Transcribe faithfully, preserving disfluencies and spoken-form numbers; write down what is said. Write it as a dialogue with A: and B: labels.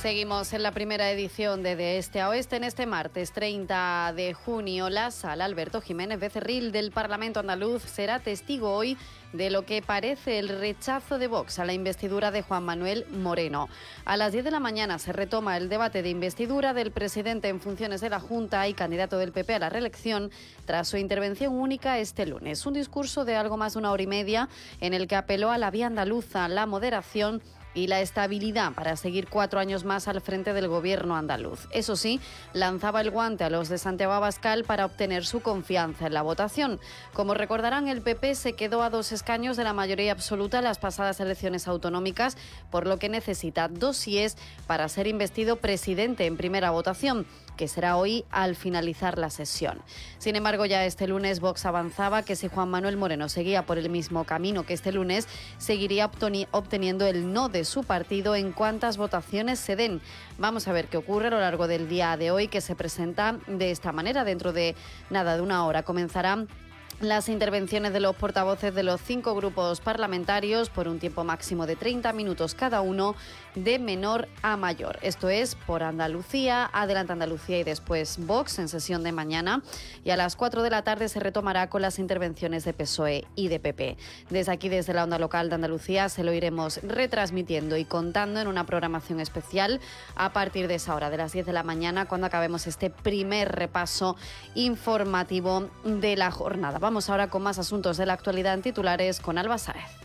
A: Seguimos en la primera edición de De Este a Oeste. En este martes treinta de junio, la Sala Alberto Jiménez Becerril del Parlamento andaluz será testigo hoy de lo que parece el rechazo de Vox a la investidura de Juan Manuel Moreno. A las diez de la mañana se retoma el debate de investidura del presidente en funciones de la Junta y candidato del P P a la reelección tras su intervención única este lunes. Un discurso de algo más de una hora y media en el que apeló a la vía andaluza, la moderación y la estabilidad para seguir cuatro años más al frente del gobierno andaluz. Eso sí, lanzaba el guante a los de Santiago Abascal para obtener su confianza en la votación. Como recordarán, el P P se quedó a dos escaños de la mayoría absoluta en las pasadas elecciones autonómicas, por lo que necesita dos síes para ser investido presidente en primera votación, que será hoy al finalizar la sesión. Sin embargo, ya este lunes Vox avanzaba que si Juan Manuel Moreno seguía por el mismo camino que este lunes, seguiría obteniendo el no de su partido en cuantas votaciones se den. Vamos a ver qué ocurre a lo largo del día de hoy, que se presenta de esta manera. Dentro de nada de una hora comenzarán las intervenciones de los portavoces de los cinco grupos parlamentarios por un tiempo máximo de treinta minutos cada uno, de menor a mayor. Esto es por Andalucía, Adelante Andalucía y después Vox en sesión de mañana. Y a las cuatro de la tarde se retomará con las intervenciones de P S O E y de P P. Desde aquí, desde la onda local de Andalucía, se lo iremos retransmitiendo y contando en una programación especial a partir de esa hora, de las diez de la mañana, cuando acabemos este primer repaso informativo de la jornada. Vamos ahora con más asuntos de la actualidad en titulares con Alba Sáez.